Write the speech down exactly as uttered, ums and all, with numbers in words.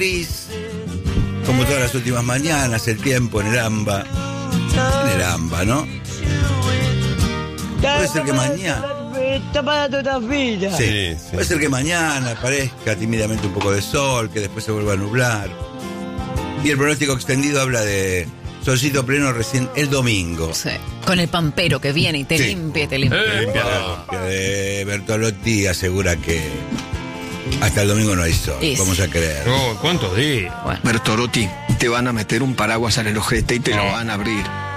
gris, como todas las últimas mañanas, el tiempo en el AMBA. En el AMBA, ¿no? Puede ser que mañana... Está para toda la vida. Sí, Sí, sí. puede ser que mañana aparezca tímidamente un poco de sol, que después se vuelva a nublar. Y el pronóstico extendido habla de solcito pleno recién el domingo. Sí, con el pampero que viene y te Sí. limpia, te limpia. Eh, Que Bertolotti asegura que hasta el domingo no hay sol. Y sí. Vamos a creer. No, ¿cuántos días? Bueno. Bertolotti, te van a meter un paraguas en el ojete y te lo van a abrir.